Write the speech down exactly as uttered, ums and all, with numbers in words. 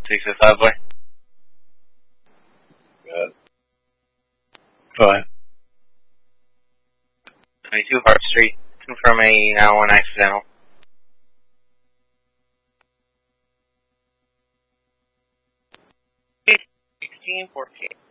six oh five boy. Good. Go ahead. twenty-two Hart Street. Confirm a now one accidental. sixteen fourteen.